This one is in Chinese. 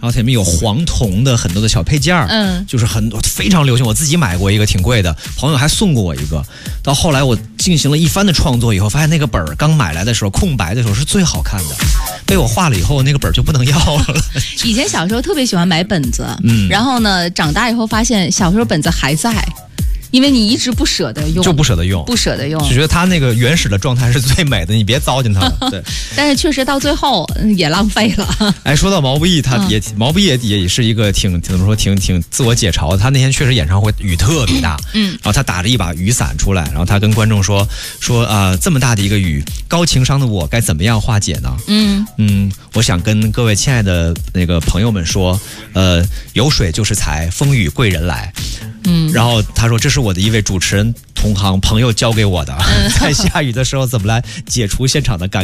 后它里面有黄铜的很多的小配件，就是很多非常流行，我自己买过一个挺贵的，朋友还送过我一个。到后来我进行了一番的创作以后，发现那个本儿刚买来的时候空白的时候是最好看的，被我画了以后那个本儿就不能要了。 以前小时候特别喜欢买本子，然后呢长大以后发现小时候本子还在。因为你一直不舍得用， 就不舍得用，就觉得它那个原始的状态是最美的，你别糟践它了。对， 但是确实到最后也浪费了。 哎，说到毛不易，毛不易也是一个挺自我解嘲的。他那天确实演唱会雨特别大，然后他打着一把雨伞出来，然后他跟观众说这么大的一个雨，高情商的我该怎么样化解呢？我想跟各位亲爱的那个朋友们说，有水就是财，风雨贵人来。然后他说这是我的一位主持人同行朋友教给我的，在下雨的时候怎么来解除现场的尴尬。